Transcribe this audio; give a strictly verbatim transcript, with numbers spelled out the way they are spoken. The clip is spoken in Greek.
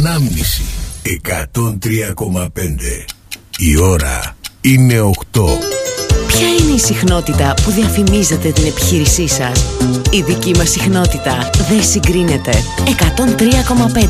Ανάμνηση εκατόν τρία κόμμα πέντε. Η ώρα είναι οκτώ. Ποια είναι η συχνότητα που διαφημίζετε την επιχείρησή σας? Η δική μας συχνότητα δεν συγκρίνεται. εκατόν τρία κόμμα πέντε.